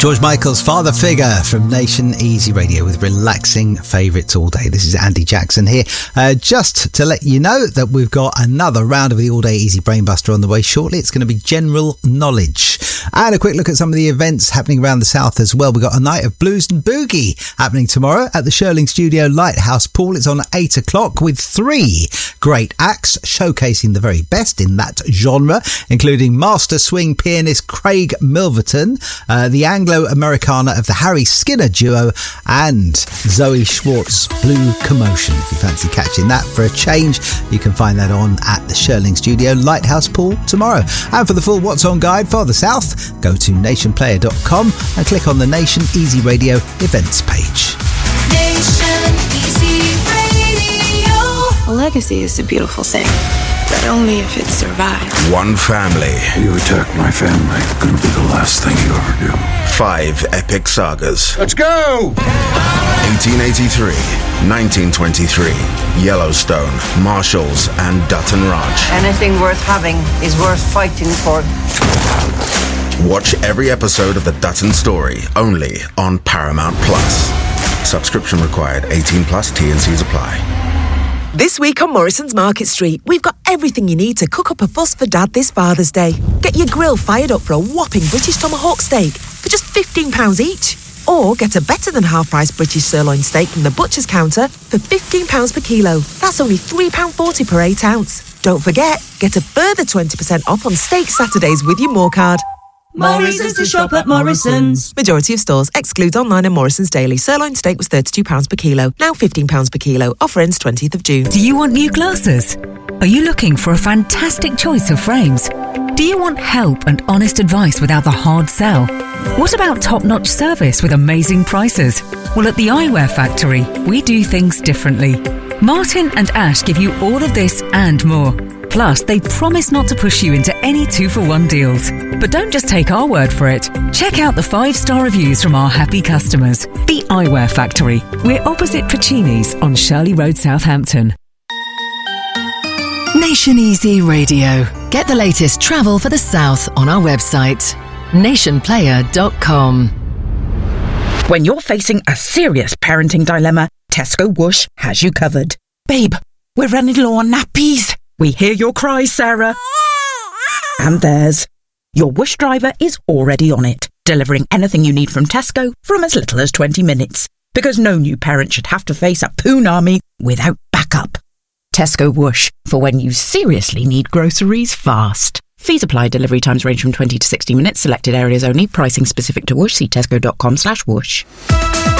George Michael's Father Figure from Nation Easy Radio with relaxing favourites all day. This is Andy Jackson here. Just to let you know that we've got another round of the All Day Easy Brainbuster on the way shortly. It's going to be general knowledge. And a quick look at some of the events happening around the south as well. We've got a night of blues and boogie happening tomorrow at the Shirling Studio Lighthouse Pool. It's on at 8 o'clock with 3 great acts showcasing the very best in that genre, including master swing pianist Craig Milverton, the Anglo-Americana of the Harry Skinner duo, and Zoe Schwartz Blue Commotion. If you fancy catching that for a change, you can find that on at the Shirling Studio Lighthouse Pool tomorrow. And for the full What's On guide for the South, go to nationplayer.com and click on the Nation Easy Radio events page. Nation Easy Radio. A legacy is a beautiful thing, but only if it survives. One family. You attack my family, gonna be the last thing you ever do. 5 epic sagas. Let's go! 1883, 1923, Yellowstone, Marshalls, and Dutton Ranch. Anything worth having is worth fighting for. Watch every episode of The Dutton Story, only on Paramount Plus. Subscription required, 18 plus, T&Cs apply. This week on Morrison's Market Street, we've got everything you need to cook up a fuss for Dad this Father's Day. Get your grill fired up for a whopping British tomahawk steak for just £15 each. Or get a better than half-price British sirloin steak from the butcher's counter for £15 per kilo. That's only £3.40 per 8 ounce. Don't forget, get a further 20% off on Steak Saturdays with your More card. More reasons to shop at Morrison's. Majority of stores. Excludes online and Morrison's daily. Sirloin steak was £32 per kilo. Now £15 per kilo. Offer ends 20th of June. Do you want new glasses? Are you looking for a fantastic choice of frames? Do you want help and honest advice without the hard sell? What about top-notch service with amazing prices? Well, at the Eyewear Factory, we do things differently. Martin and Ash give you all of this and more. Plus, they promise not to push you into any 2-for-1 deals. But don't just take our word for it. Check out the 5-star reviews from our happy customers. The Eyewear Factory. We're opposite Puccini's on Shirley Road, Southampton. Nation Easy Radio. Get the latest travel for the South on our website, nationplayer.com. When you're facing a serious parenting dilemma, Tesco Whoosh has you covered. Babe, we're running low on nappies. We hear your cries, Sarah. And theirs. Your Whoosh driver is already on it, delivering anything you need from Tesco from as little as 20 minutes. Because no new parent should have to face a poon army without backup. Tesco Whoosh, for when you seriously need groceries fast. Fees apply. Delivery times range from 20 to 60 minutes. Selected areas only. Pricing specific to Whoosh. See tesco.com/whoosh.